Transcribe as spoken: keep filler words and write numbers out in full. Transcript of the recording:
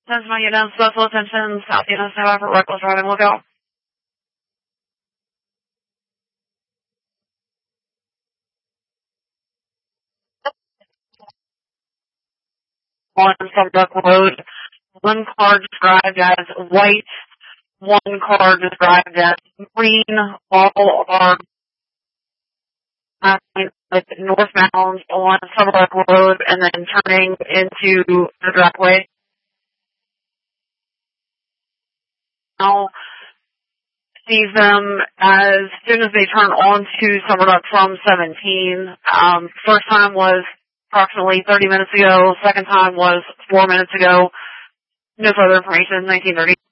That's my unit, special attention, South Unit seven for reckless driving, look out. On Subduck Road, one car described as white, one car described as green, all are like northbound on Subduck Road and then turning into the driveway. Now, sees them as soon as they turn onto Summerduck from seventeen. Um, first time was approximately thirty minutes ago. Second time was four minutes ago. No further information. nineteen thirty.